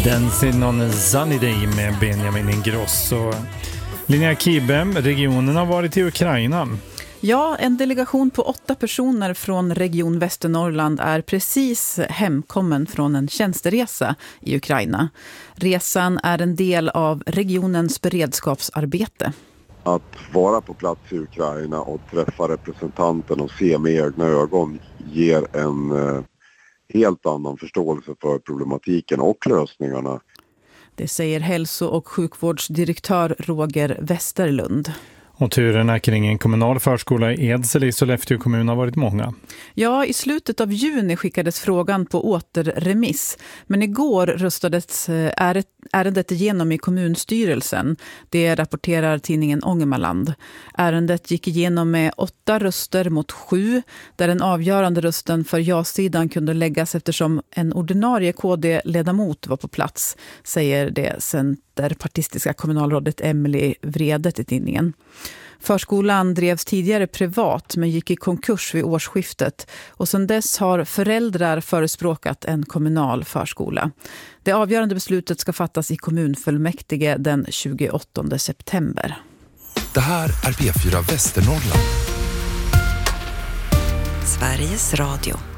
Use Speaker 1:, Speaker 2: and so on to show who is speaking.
Speaker 1: Dancing on a sunny day med Benjamin Ingrosso. Linnea Kibe, regionen har varit i Ukraina.
Speaker 2: Ja, en delegation på 8 personer från Region Västernorrland är precis hemkommen från en tjänsteresa i Ukraina. Resan är en del av regionens beredskapsarbete.
Speaker 3: Att vara på plats i Ukraina och träffa representanten och se med egna ögon ger en helt annan förståelse för problematiken och lösningarna.
Speaker 2: Det säger hälso- och sjukvårdsdirektör Roger Westerlund.
Speaker 1: Och turerna kring en kommunal förskola i Edsele i Sollefteå kommun har varit många.
Speaker 2: Ja, i slutet av juni skickades frågan på återremiss. Men igår röstades ärendet igenom i kommunstyrelsen. Det rapporterar tidningen Ångermanland. Ärendet gick igenom med 8 röster mot 7. Där den avgörande rösten för ja-sidan kunde läggas eftersom en ordinarie KD-ledamot var på plats, säger det centerpartistiska kommunalrådet Emily Vrede till tidningen. Förskolan drevs tidigare privat men gick i konkurs vid årsskiftet och sedan dess har föräldrar förespråkat en kommunal förskola. Det avgörande beslutet ska fattas i kommunfullmäktige den 28 september.
Speaker 4: Det här är P4 Västernorrland.
Speaker 5: Sveriges Radio.